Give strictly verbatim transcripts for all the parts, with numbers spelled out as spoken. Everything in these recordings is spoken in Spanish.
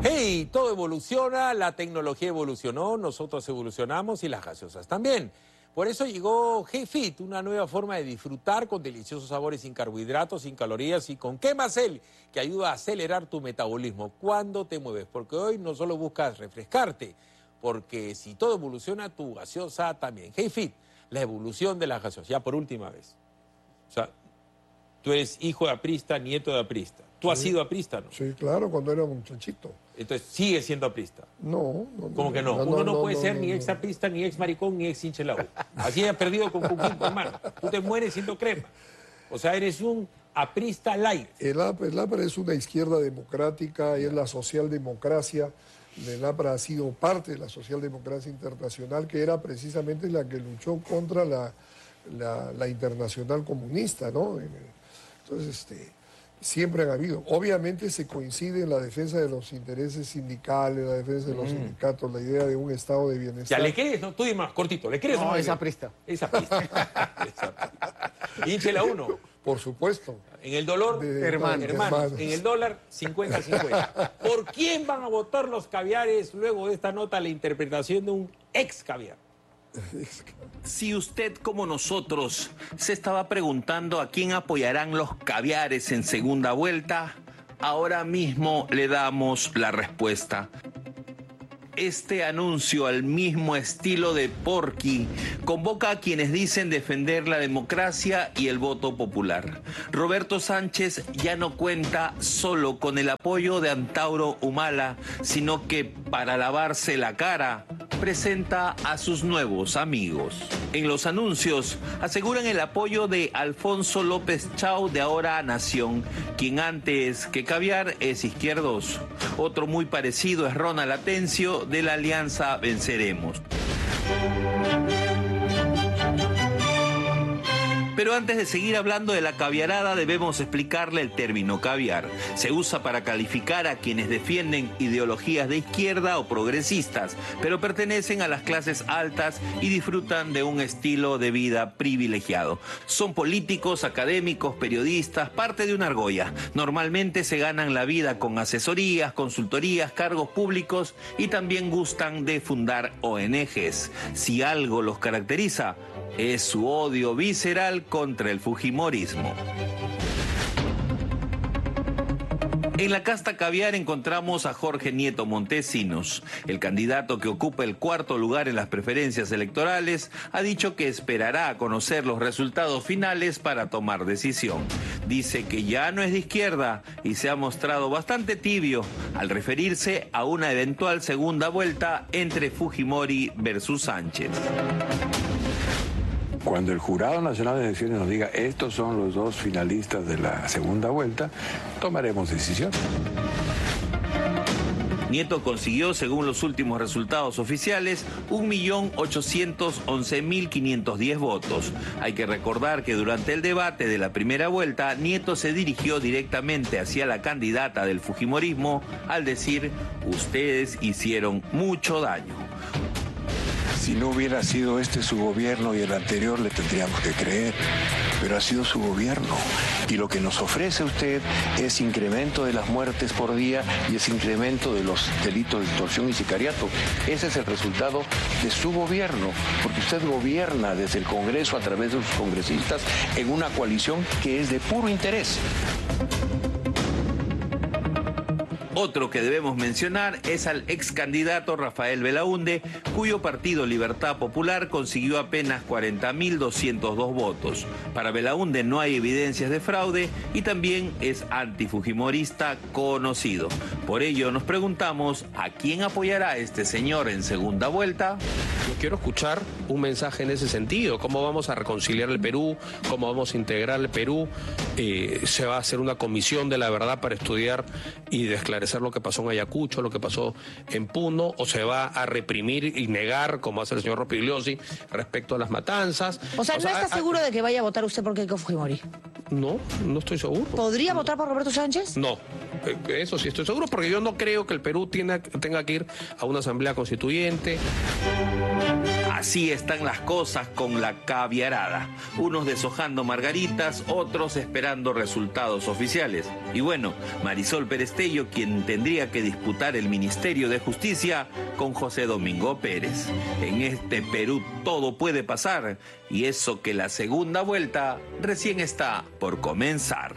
Hey, todo evoluciona, la tecnología evolucionó, nosotros evolucionamos y las gaseosas también. Por eso llegó G-Fit, una nueva forma de disfrutar con deliciosos sabores sin carbohidratos, sin calorías y con Quemacel, que ayuda a acelerar tu metabolismo cuando te mueves. Porque hoy no solo buscas refrescarte, porque si todo evoluciona, tu gaseosa también. G-Fit, la evolución de las gaseosas, ya por última vez. O sea, tú eres hijo de aprista, nieto de aprista. ¿Tú sí has sido aprista, no? Sí, claro, cuando era muchachito. Entonces, ¿sigue siendo aprista? No. no ¿Cómo que no? no Uno no, no, puede no, ser no, ni no. ex aprista, ni ex maricón, ni ex hincha de la U. Así has perdido con Cuquín, hermano. Tú te mueres siendo crema. O sea, eres un aprista light. El A P R, el A P R es una izquierda democrática, es la socialdemocracia. El A P R ha sido parte de la socialdemocracia internacional, que era precisamente la que luchó contra la, la, la internacional comunista, ¿no? Entonces, este, siempre han habido. Obviamente se coincide en la defensa de los intereses sindicales, la defensa de los mm. sindicatos, la idea de un estado de bienestar. Ya, ¿le crees? No, tú dime más, cortito, ¿le crees? No, o no es aprista. Es aprista. Hinche la uno. Por supuesto. En el dolor, de, hermano, hermano. hermanos. En el dólar, cincuenta cincuenta. ¿Por quién van a votar los caviares luego de esta nota, la interpretación de un ex caviar? Si usted, como nosotros, se estaba preguntando a quién apoyarán los caviares en segunda vuelta, ahora mismo le damos la respuesta. Este anuncio, al mismo estilo de Porky, convoca a quienes dicen defender la democracia y el voto popular. Roberto Sánchez ya no cuenta solo con el apoyo de Antauro Humala, sino que para lavarse la cara presenta a sus nuevos amigos. En los anuncios aseguran el apoyo de Alfonso López Chau de Ahora Nación, quien antes que caviar es izquierdoso. Otro muy parecido es Ronald Atencio de la Alianza Venceremos. Pero antes de seguir hablando de la caviarada, debemos explicarle el término caviar. Se usa para calificar a quienes defienden ideologías de izquierda o progresistas, pero pertenecen a las clases altas y disfrutan de un estilo de vida privilegiado. Son políticos, académicos, periodistas, parte de una argolla. Normalmente se ganan la vida con asesorías, consultorías, cargos públicos y también gustan de fundar O N Ges. Si algo los caracteriza, es su odio visceral contra el fujimorismo. En la casta caviar encontramos a Jorge Nieto Montesinos. El candidato que ocupa el cuarto lugar en las preferencias electorales ha dicho que esperará a conocer los resultados finales para tomar decisión. Dice que ya no es de izquierda y se ha mostrado bastante tibio al referirse a una eventual segunda vuelta entre Fujimori versus Sánchez. Cuando el Jurado Nacional de Elecciones nos diga estos son los dos finalistas de la segunda vuelta, tomaremos decisión. Nieto consiguió, según los últimos resultados oficiales, un millón ochocientos once mil quinientos diez votos. Hay que recordar que durante el debate de la primera vuelta, Nieto se dirigió directamente hacia la candidata del fujimorismo al decir: ustedes hicieron mucho daño. Si no hubiera sido este su gobierno y el anterior, le tendríamos que creer, pero ha sido su gobierno. Y lo que nos ofrece usted es incremento de las muertes por día y es incremento de los delitos de extorsión y sicariato. Ese es el resultado de su gobierno, porque usted gobierna desde el Congreso a través de sus congresistas en una coalición que es de puro interés. Otro que debemos mencionar es al ex candidato Rafael Belaúnde, cuyo partido Libertad Popular consiguió apenas cuarenta mil doscientos dos votos. Para Belaúnde no hay evidencias de fraude y también es antifujimorista conocido. Por ello nos preguntamos a quién apoyará este señor en segunda vuelta. Yo quiero escuchar un mensaje en ese sentido. ¿Cómo vamos a reconciliar el Perú? ¿Cómo vamos a integrar el Perú? Eh, ¿Se va a hacer una comisión de la verdad para estudiar y esclarecer lo que pasó en Ayacucho, lo que pasó en Puno? ¿O se va a reprimir y negar, como hace el señor Rospigliosi, respecto a las matanzas? O sea, o ¿no sea, está a, seguro de que vaya a votar usted por Keiko Fujimori? No, no estoy seguro. ¿Podría votar por Roberto Sánchez? No, eso sí estoy seguro, porque yo no creo que el Perú tiene, tenga que ir a una asamblea constituyente. Así están las cosas con la caviarada. Unos deshojando margaritas, otros esperando resultados oficiales. Y bueno, Marisol Perestello, quien tendría que disputar el Ministerio de Justicia con José Domingo Pérez. En este Perú todo puede pasar, y eso que la segunda vuelta recién está por comenzar.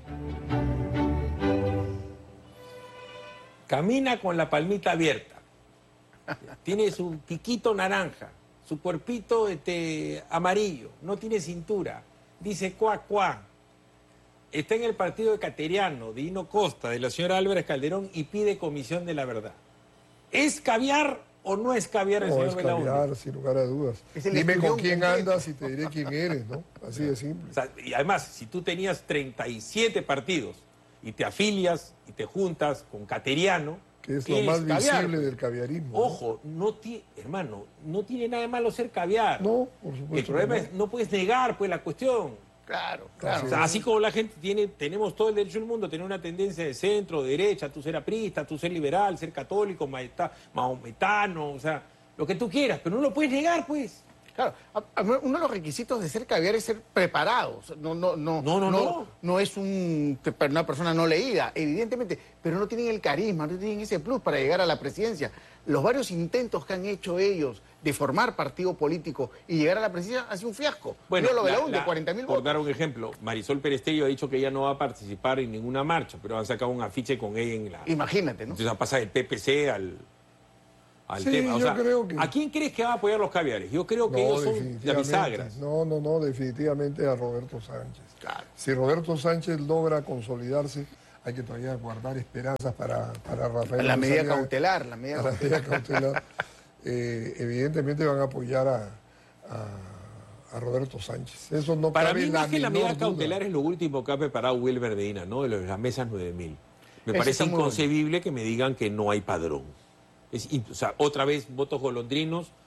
Camina con la palmita abierta. Tiene su piquito naranja, su cuerpito este, amarillo, no tiene cintura, dice cuá, cuá. Está en el partido de Cateriano, de Hino Costa, de la señora Álvarez Calderón, y pide comisión de la verdad. ¿Es caviar o no es caviar el No, señor es Belaúnde? caviar, sin lugar a dudas. Dime con quién andas y te diré quién eres, ¿no? Así de simple. O sea, y además, si tú tenías treinta y siete partidos y te afilias y te juntas con Cateriano, Que es lo ¿qué más es caviar? visible del caviarismo. ¿no? Ojo, no ti- hermano, no tiene nada de malo ser caviar. No, por supuesto. El problema que no. es no puedes negar pues la cuestión. Claro, claro. O sea, así como la gente tiene, tenemos todo el derecho del mundo a tener una tendencia de centro, de derecha, tú ser aprista, tú ser liberal, ser católico, maeta- maometano, o sea, lo que tú quieras, pero no lo puedes negar, pues. Claro, a- a- uno de los requisitos de ser caviar es ser preparado. No, no, no, No, no, no. no es un, una persona no leída, evidentemente, pero no tienen el carisma, no tienen ese plus para llegar a la presidencia. Los varios intentos que han hecho ellos de formar partido político y llegar a la presidencia han sido un fiasco. Bueno, Yo lo la- veo de la- cuarenta mil por votos. dar un ejemplo, Marisol Perestello ha dicho que ella no va a participar en ninguna marcha, pero han sacado un afiche con ella en la... Imagínate, ¿no? Entonces pasa del P P C al, al Sí, tema. O yo sea, creo que- ¿a quién crees que va a apoyar los caviares? Yo creo que No, ellos son las definitivamente. bisagras. No, no, no, definitivamente a Roberto Sánchez. Claro. Si Roberto Sánchez logra consolidarse, hay que todavía guardar esperanzas para, para Rafael. La medida González, cautelar, la medida a la cautelar. medida cautelar. Eh, evidentemente van a apoyar a, a- a Roberto Sánchez. Eso no Para cabe mí, la más que la menor medida duda. cautelar es lo último que ha preparado Wilber Medina, ¿no? De lo de las mesas nueve mil. Me Eso parece está muy inconcebible que me digan que no hay padrón. Es, imp- o sea, otra vez votos golondrinos